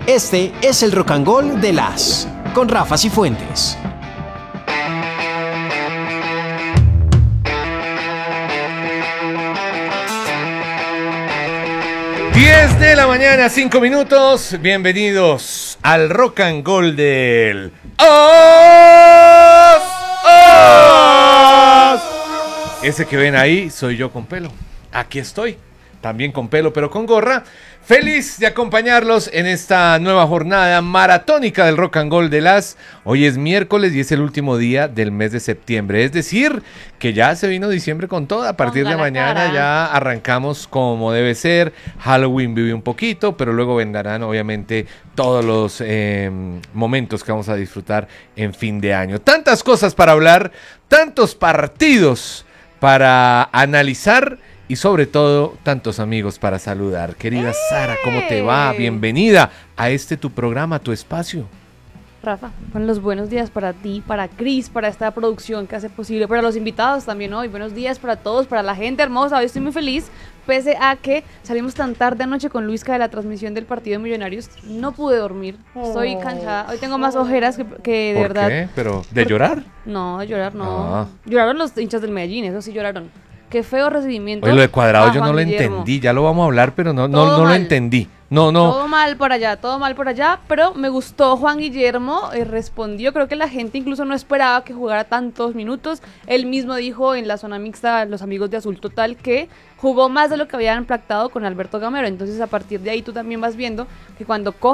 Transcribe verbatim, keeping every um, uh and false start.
Este es el Rock and Roll de las con Rafa Cifuentes. diez de la mañana, cinco minutos. Bienvenidos al Rock and Roll del Os, Os. Ese que ven ahí soy yo con pelo. Aquí estoy, también con pelo, pero con gorra. Feliz de acompañarlos en esta nueva jornada maratónica del Rock and Roll de las. Hoy es miércoles y es el último día del mes de septiembre. Es decir, que ya se vino diciembre con todo. A partir de mañana cara. ya arrancamos como debe ser. Halloween vive un poquito, pero luego vendrán obviamente todos los eh, momentos que vamos a disfrutar en fin de año. Tantas cosas para hablar, tantos partidos para analizar. Y sobre todo, tantos amigos para saludar. Querida ¡Eh! Sara, ¿cómo te va? Bienvenida a este tu programa, tu espacio. Rafa, con los buenos días para ti, para Cris, para esta producción que hace posible, para los invitados también hoy. Buenos días para todos, para la gente hermosa. Hoy estoy muy feliz, pese a que salimos tan tarde anoche con Luisca de la transmisión del partido de Millonarios. No pude dormir, estoy cansada. Hoy tengo más ojeras que, que de ¿Por verdad. qué? ¿Pero de Por... llorar? No, de llorar no. Ah. Lloraron los hinchas del Medellín, eso sí lloraron. Qué feo recibimiento. Oye, lo de Cuadrado yo Juan no lo Guillermo. entendí, ya lo vamos a hablar, pero no, no, no lo entendí. No, no. Todo mal por allá, todo mal por allá, pero me gustó Juan Guillermo, eh, respondió, creo que la gente incluso no esperaba que jugara tantos minutos. Él mismo dijo en la zona mixta, los amigos de Azul Total, que jugó más de lo que habían pactado con Alberto Gamero. Entonces a partir de ahí tú también vas viendo que cuando coge